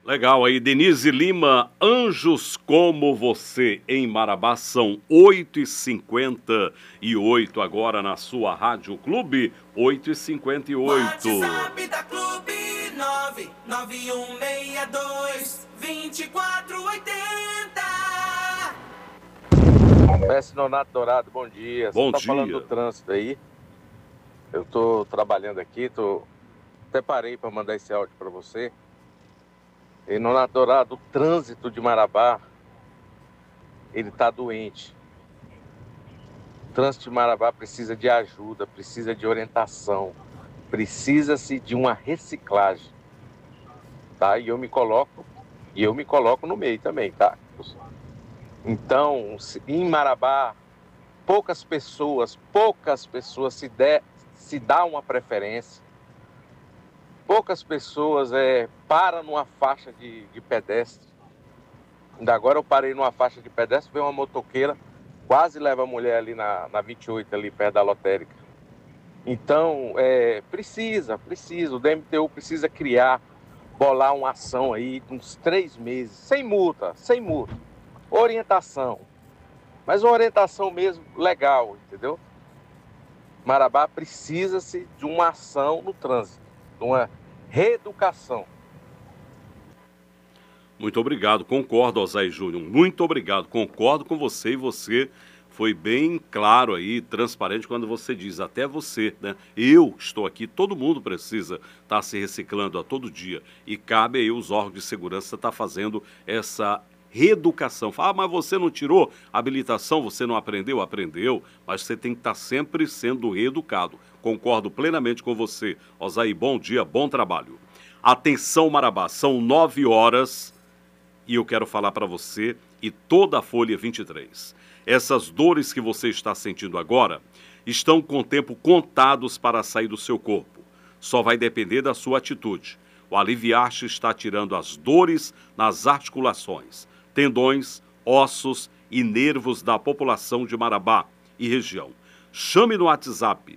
Legal aí, Denise Lima, Anjos Como Você, em Marabá, são 8h58 agora na sua Rádio Clube, 8h58. WhatsApp da Clube 99162-2480. Mestre Nonato Dourado, bom dia. Bom Você tá dia. falando do trânsito aí? Eu tô trabalhando aqui, até parei para mandar esse áudio para você. E Nonato Dourado, o trânsito de Marabá, ele tá doente. O trânsito de Marabá precisa de ajuda, precisa de orientação, precisa-se de uma reciclagem, tá? E eu me coloco no meio também, tá? Então, em Marabá, poucas pessoas se dá uma preferência. Poucas pessoas param numa faixa de pedestre. Ainda agora eu parei numa faixa de pedestre, veio uma motoqueira, quase leva a mulher ali na 28, ali perto da lotérica. Então, precisa, o DMTU precisa bolar uma ação aí de uns 3 meses, sem multa, orientação. Mas uma orientação mesmo legal, entendeu? Marabá precisa-se de uma ação no trânsito, de uma reeducação. Muito obrigado, concordo, Osaí Júnior, muito obrigado, concordo com você, e você foi bem claro aí, transparente, quando você diz, até você, né? Eu estou aqui, todo mundo precisa estar se reciclando a todo dia, e cabe aí os órgãos de segurança estar fazendo essa reeducação. Fala, mas você não tirou habilitação, você não aprendeu? Aprendeu, mas você tem que estar sempre sendo reeducado. Concordo plenamente com você. Osaí, bom dia, bom trabalho. Atenção, Marabá, são 9 horas e eu quero falar para você e toda a Folha 23. Essas dores que você está sentindo agora estão com o tempo contados para sair do seu corpo. Só vai depender da sua atitude. O Aliviarte está tirando as dores nas articulações, tendões, ossos e nervos da população de Marabá e região. Chame no WhatsApp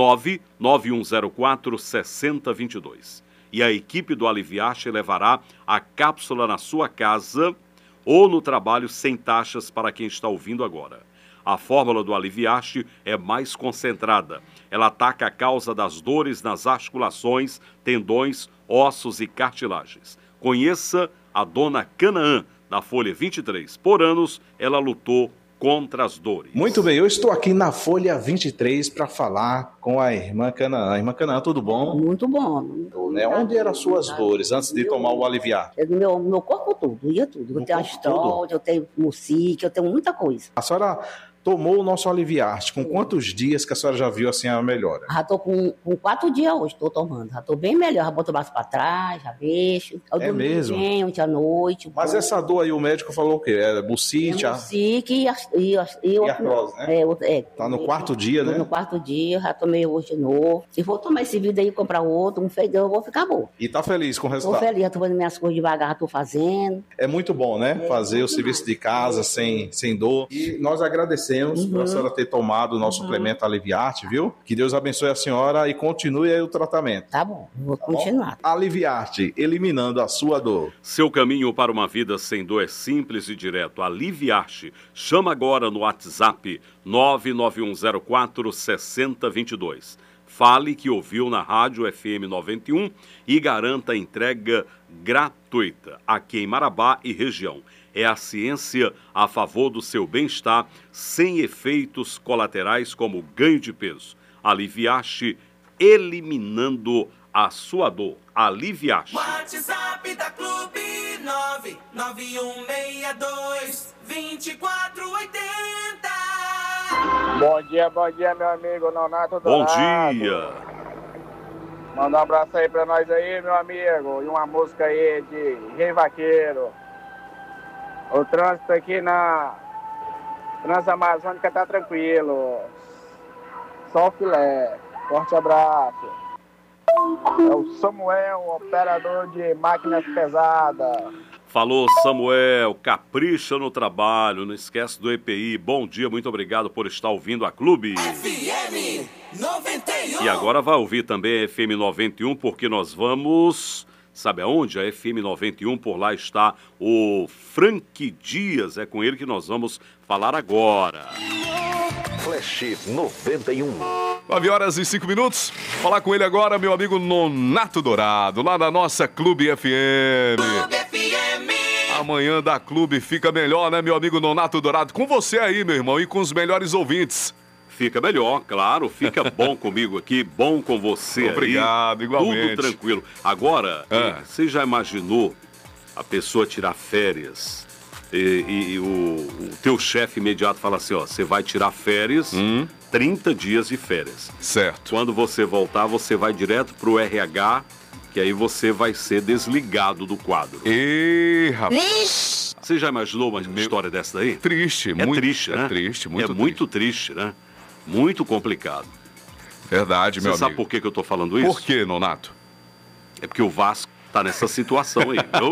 99104-6022 e a equipe do Aliviarte levará a cápsula na sua casa ou no trabalho sem taxas para quem está ouvindo agora. A fórmula do Aliviarte é mais concentrada. Ela ataca a causa das dores nas articulações, tendões, ossos e cartilagens. Conheça a dona Canaã, da Folha 23. Por anos, ela lutou contra as dores. Muito bem, eu estou aqui na Folha 23 para falar com a irmã Canaã. Irmã Canaã, tudo bom? Muito bom. Onde eram as suas dores antes de tomar o Aliviarte? Meu corpo todo, doía tudo. Eu tenho astrol, eu tenho mucique, eu tenho muita coisa. A senhora tomou o nosso Aliviarte. Com quantos dias que a senhora já viu assim a melhora? Já tô com 4 dias hoje, tô tomando. Já tô bem melhor, já boto o braço pra trás, já mexo. É mesmo? Bem, ontem à noite. Mas essa dor aí, o médico falou o quê? É bucite? Mucique e artrose, né? Tá no 4º dia, né? No 4º dia, já tomei hoje de novo. Se for tomar esse vidro aí e comprar outro, um feijão, eu vou ficar bom. E tá feliz com o resultado? Tô feliz, já tô fazendo minhas coisas devagar, já tô fazendo. É muito bom, né? Fazer o serviço de casa sem dor. E nós agradecemos por a senhora ter tomado o nosso suplemento Aliviarte, viu? Que Deus abençoe a senhora e continue aí o tratamento. Tá bom, vou continuar. Aliviarte, eliminando a sua dor. Seu caminho para uma vida sem dor é simples e direto. Aliviarte. Chama agora no WhatsApp 99104-6022. Fale que ouviu na Rádio FM 91 e garanta a entrega gratuita aqui em Marabá e região. É a ciência a favor do seu bem-estar, sem efeitos colaterais como ganho de peso. Aliviaste, eliminando a sua dor. Aliviaste. WhatsApp da Clube 99162-2480. Bom dia, meu amigo Nonato Bom Dourado. dia. Manda um abraço aí pra nós aí, meu amigo. E uma música aí de Rei Vaqueiro. O trânsito aqui na Transamazônica tá tranquilo. Só o filé. Forte abraço. É o Samuel, operador de máquinas pesadas. Falou, Samuel, capricha no trabalho, não esquece do EPI. Bom dia, muito obrigado por estar ouvindo a Clube. FM 91. E agora vai ouvir também a FM 91, porque nós vamos sabe aonde? A FM 91, por lá está o Frank Dias, é com ele que nós vamos falar agora. Flash 91. 9h05. Falar com ele agora, meu amigo Nonato Dourado, lá da nossa Clube FM. Clube FM. Amanhã da Clube fica melhor, né, meu amigo Nonato Dourado? Com você aí, meu irmão, e com os melhores ouvintes. Fica melhor, claro, fica bom comigo aqui, bom com você. Obrigado, aí, igualmente. Tudo tranquilo. Agora, você já imaginou a pessoa tirar férias e o teu chefe imediato fala assim, ó, você vai tirar férias, 30 dias de férias. Certo. Quando você voltar, você vai direto pro RH, que aí você vai ser desligado do quadro. Ih, rapaz. Você já imaginou uma história dessa daí? Triste, É muito triste, né? É triste, muito triste. Muito triste, né? Muito complicado. Verdade, meu Você sabe amigo. por que eu tô falando isso? Por que, Nonato? É porque o Vasco tá nessa situação aí, viu?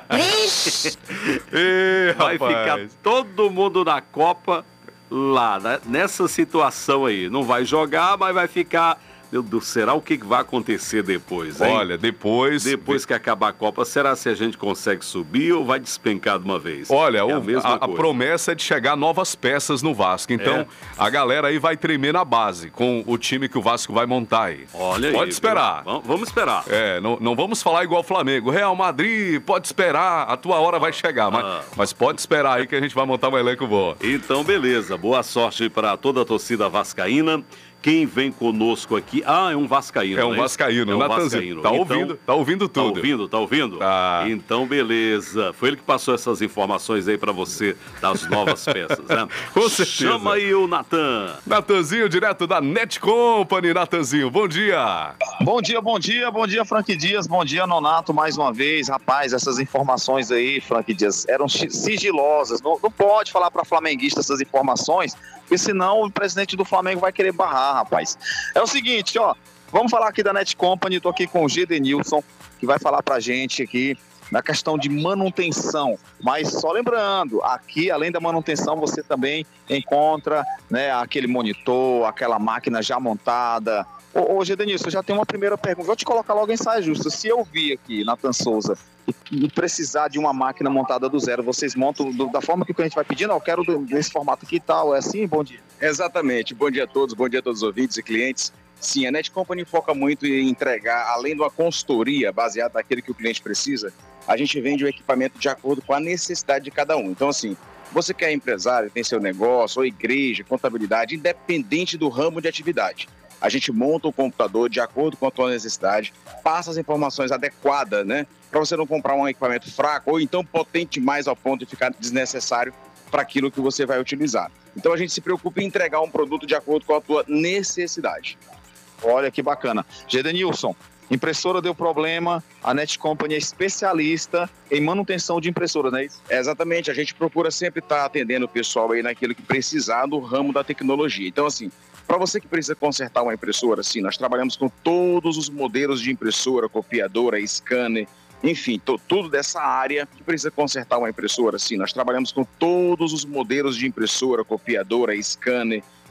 Ih, Vai rapaz. ficar todo mundo na Copa lá, né? Nessa situação aí. Não vai jogar, mas vai ficar... Meu Deus, será o que vai acontecer depois, hein? Olha, depois que acabar a Copa, será se a gente consegue subir ou vai despencar de uma vez? Olha, é a mesma a coisa. promessa é de chegar novas peças no Vasco. Então, a galera aí vai tremer na base com o time que o Vasco vai montar aí. Olha aí. Pode esperar. Vamos esperar. Não vamos falar igual o Flamengo. Real Madrid, pode esperar, a tua hora vai chegar. Mas pode esperar aí que a gente vai montar um elenco bom. Então, beleza. Boa sorte para toda a torcida vascaína. Quem vem conosco aqui... Ah, é um vascaíno, É um vascaíno, É um Natanzinho. vascaíno. Tá ouvindo tudo. Tá ouvindo? Tá. Então, beleza. Foi ele que passou essas informações aí pra você das novas peças, né? Com certeza. Chama aí o Natan. Natanzinho, direto da Net Company. Natanzinho, bom dia. Bom dia, Frank Dias, bom dia, Nonato, mais uma vez. Rapaz, essas informações aí, Frank Dias, eram sigilosas. Não pode falar para flamenguista essas informações, porque senão o presidente do Flamengo vai querer barrar, rapaz. É o seguinte, ó, vamos falar aqui da Net Company, tô aqui com o Gedenilson, que vai falar pra gente aqui na questão de manutenção. Mas só lembrando, aqui, além da manutenção, você também encontra, né, aquele monitor, aquela máquina já montada. Ô Gedenilson, eu já tenho uma primeira pergunta. Vou te colocar logo em saia justa. Se eu vir aqui, Natan Souza, e precisar de uma máquina montada do zero, vocês montam da forma que o cliente vai pedindo? Eu quero desse formato aqui e tal. É assim? Bom dia. Exatamente. Bom dia a todos os ouvintes e clientes. Sim, a Net Company foca muito em entregar, além de uma consultoria baseada naquilo que o cliente precisa, a gente vende o equipamento de acordo com a necessidade de cada um. Então, assim, você que é empresário, tem seu negócio, ou igreja, contabilidade, independente do ramo de atividade. A gente monta o computador de acordo com a tua necessidade, passa as informações adequadas, né? Para você não comprar um equipamento fraco ou então potente mais ao ponto de ficar desnecessário para aquilo que você vai utilizar. Então a gente se preocupa em entregar um produto de acordo com a tua necessidade. Olha que bacana. Gedenilson, impressora deu problema, a Net Company é especialista em manutenção de impressora, não é isso? Exatamente, a gente procura sempre estar atendendo o pessoal aí naquilo que precisar do ramo da tecnologia. Então, assim, para você que precisa consertar uma impressora, sim, nós trabalhamos com todos os modelos de impressora, copiadora, scanner, enfim, tudo dessa área que precisa consertar uma impressora, sim, nós trabalhamos com todos os modelos de impressora, copiadora, scanner,